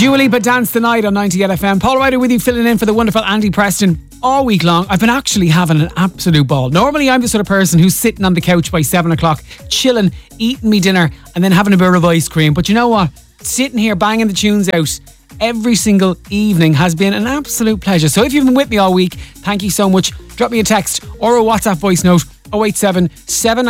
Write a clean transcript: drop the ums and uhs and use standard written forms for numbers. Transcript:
Dua Lipa Dance the Night on 98 FM. Paul Ryder with you, filling in for the wonderful Andy Preston all week long. I've been actually having an absolute ball. Normally I'm the sort of person who's sitting on the couch by 7 o'clock, chilling, eating me dinner and then having a bit of ice cream. But you know what? Sitting here banging the tunes out every single evening has been an absolute pleasure. So if you've been with me all week, thank you so much. Drop me a text or a WhatsApp voice note 087 7